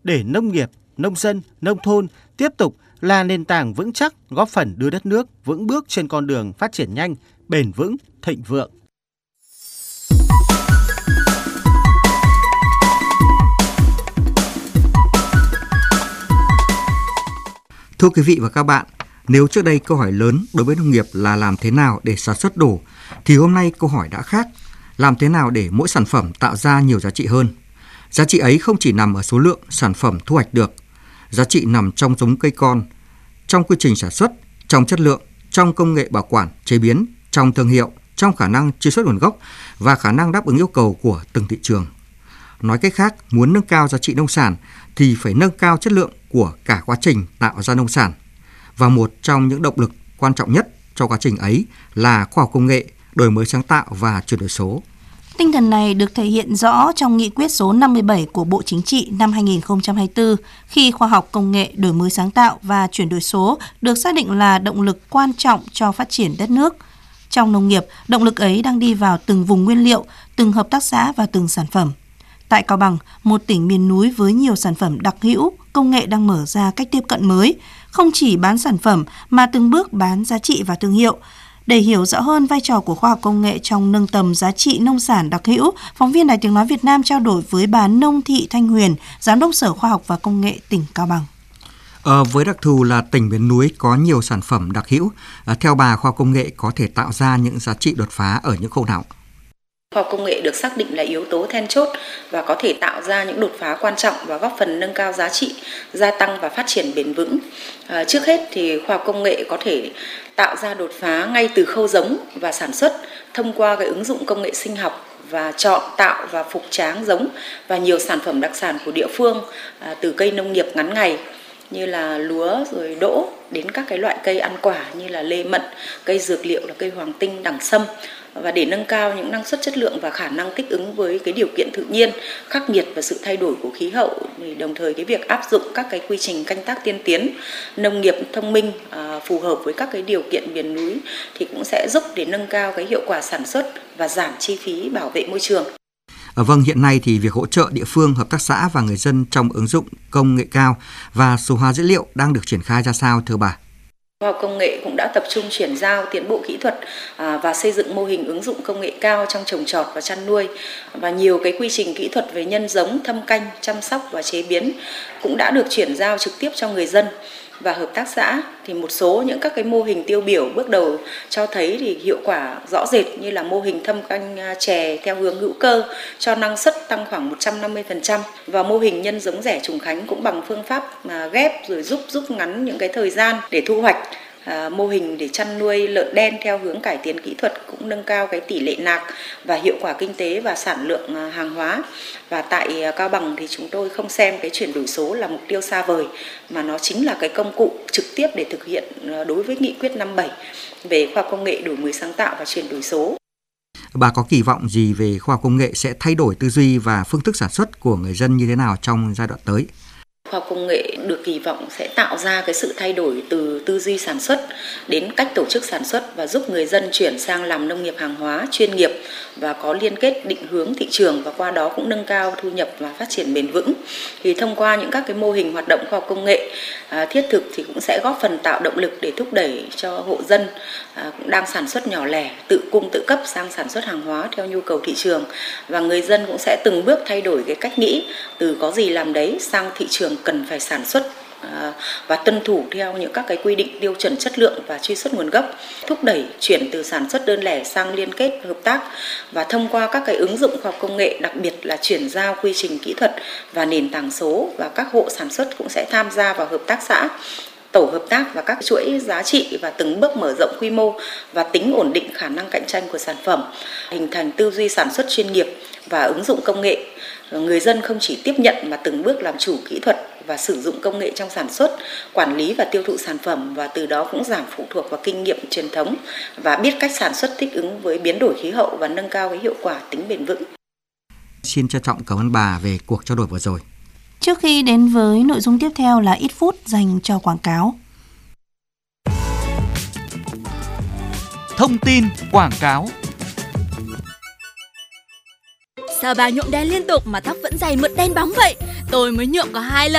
để nông nghiệp, nông dân, nông thôn tiếp tục là nền tảng vững chắc góp phần đưa đất nước vững bước trên con đường phát triển nhanh, bền vững, thịnh vượng. Thưa quý vị và các bạn, nếu trước đây câu hỏi lớn đối với nông nghiệp là làm thế nào để sản xuất đủ, thì hôm nay câu hỏi đã khác, làm thế nào để mỗi sản phẩm tạo ra nhiều giá trị hơn. Giá trị ấy không chỉ nằm ở số lượng sản phẩm thu hoạch được, giá trị nằm trong giống cây con, trong quy trình sản xuất, trong chất lượng, trong công nghệ bảo quản, chế biến, trong thương hiệu, trong khả năng truy xuất nguồn gốc và khả năng đáp ứng yêu cầu của từng thị trường. Nói cách khác, muốn nâng cao giá trị nông sản thì phải nâng cao chất lượng của cả quá trình tạo ra nông sản. Và một trong những động lực quan trọng nhất cho quá trình ấy là khoa học công nghệ, đổi mới sáng tạo và chuyển đổi số. Tinh thần này được thể hiện rõ trong nghị quyết số 57 của Bộ Chính trị năm 2024 khi khoa học công nghệ, đổi mới sáng tạo và chuyển đổi số được xác định là động lực quan trọng cho phát triển đất nước. Trong nông nghiệp, động lực ấy đang đi vào từng vùng nguyên liệu, từng hợp tác xã và từng sản phẩm. Tại Cao Bằng, một tỉnh miền núi với nhiều sản phẩm đặc hữu, công nghệ đang mở ra cách tiếp cận mới, không chỉ bán sản phẩm mà từng bước bán giá trị và thương hiệu. Để hiểu rõ hơn vai trò của khoa học công nghệ trong nâng tầm giá trị nông sản đặc hữu, phóng viên Đài Tiếng nói Việt Nam trao đổi với bà Nông Thị Thanh Huyền, Giám đốc Sở Khoa học và Công nghệ tỉnh Cao Bằng. Với đặc thù là tỉnh miền núi có nhiều sản phẩm đặc hữu, theo bà, khoa học công nghệ có thể tạo ra những giá trị đột phá ở những khâu nào? Khoa học công nghệ được xác định là yếu tố then chốt và có thể tạo ra những đột phá quan trọng và góp phần nâng cao giá trị, gia tăng và phát triển bền vững. Trước hết thì khoa học công nghệ có thể tạo ra đột phá ngay từ khâu giống và sản xuất thông qua cái ứng dụng công nghệ sinh học và chọn, tạo và phục tráng giống và nhiều sản phẩm đặc sản của địa phương, từ cây nông nghiệp ngắn ngày như là lúa rồi đỗ đến các cái loại cây ăn quả như là lê mận, cây dược liệu là cây hoàng tinh, đẳng sâm. Và để nâng cao những năng suất, chất lượng và khả năng thích ứng với cái điều kiện tự nhiên, khắc nghiệt và sự thay đổi của khí hậu, thì đồng thời cái việc áp dụng các cái quy trình canh tác tiên tiến, nông nghiệp thông minh phù hợp với các cái điều kiện miền núi thì cũng sẽ giúp để nâng cao cái hiệu quả sản xuất và giảm chi phí bảo vệ môi trường. Vâng, hiện nay thì việc hỗ trợ địa phương, hợp tác xã và người dân trong ứng dụng công nghệ cao và số hóa dữ liệu đang được triển khai ra sao thưa bà? Khoa học công nghệ cũng đã tập trung chuyển giao tiến bộ kỹ thuật và xây dựng mô hình ứng dụng công nghệ cao trong trồng trọt và chăn nuôi, và nhiều cái quy trình kỹ thuật về nhân giống, thâm canh, chăm sóc và chế biến cũng đã được chuyển giao trực tiếp cho người dân và hợp tác xã. Thì một số những các cái mô hình tiêu biểu bước đầu cho thấy thì hiệu quả rõ rệt như là mô hình thâm canh chè theo hướng hữu cơ cho năng suất tăng khoảng 150%, và mô hình nhân giống rẻ trùng khánh cũng bằng phương pháp ghép rồi giúp ngắn những cái thời gian để thu hoạch. Mô hình để chăn nuôi lợn đen theo hướng cải tiến kỹ thuật cũng nâng cao cái tỷ lệ nạc và hiệu quả kinh tế và sản lượng hàng hóa. Và tại Cao Bằng thì chúng tôi không xem cái chuyển đổi số là mục tiêu xa vời, mà nó chính là cái công cụ trực tiếp để thực hiện đối với nghị quyết 57 về khoa học công nghệ, đổi mới sáng tạo và chuyển đổi số. Bà có kỳ vọng gì về khoa học công nghệ sẽ thay đổi tư duy và phương thức sản xuất của người dân như thế nào trong giai đoạn tới? Khoa học công nghệ được kỳ vọng sẽ tạo ra cái sự thay đổi từ tư duy sản xuất đến cách tổ chức sản xuất và giúp người dân chuyển sang làm nông nghiệp hàng hóa chuyên nghiệp và có liên kết định hướng thị trường, và qua đó cũng nâng cao thu nhập và phát triển bền vững. Thì thông qua những các cái mô hình hoạt động khoa học công nghệ thiết thực thì cũng sẽ góp phần tạo động lực để thúc đẩy cho hộ dân cũng đang sản xuất nhỏ lẻ tự cung tự cấp sang sản xuất hàng hóa theo nhu cầu thị trường, và người dân cũng sẽ từng bước thay đổi cái cách nghĩ từ có gì làm đấy sang thị trường cần phải sản xuất và tuân thủ theo những các cái quy định tiêu chuẩn chất lượng và truy xuất nguồn gốc, thúc đẩy chuyển từ sản xuất đơn lẻ sang liên kết hợp tác, và thông qua các cái ứng dụng khoa học công nghệ, đặc biệt là chuyển giao quy trình kỹ thuật và nền tảng số, và các hộ sản xuất cũng sẽ tham gia vào hợp tác xã, tổ hợp tác và các chuỗi giá trị, và từng bước mở rộng quy mô và tính ổn định khả năng cạnh tranh của sản phẩm, hình thành tư duy sản xuất chuyên nghiệp và ứng dụng công nghệ. Người dân không chỉ tiếp nhận mà từng bước làm chủ kỹ thuật và sử dụng công nghệ trong sản xuất, quản lý và tiêu thụ sản phẩm, và từ đó cũng giảm phụ thuộc vào kinh nghiệm truyền thống và biết cách sản xuất thích ứng với biến đổi khí hậu và nâng cao cái hiệu quả tính bền vững. Xin trân trọng cảm ơn bà về cuộc trao đổi vừa rồi. Trước khi đến với nội dung tiếp theo là ít phút dành cho quảng cáo. Thông tin quảng cáo. Sao bà nhuộm đen liên tục mà tóc vẫn dày mượt đen bóng vậy? Tôi mới nhuộm có 2 lần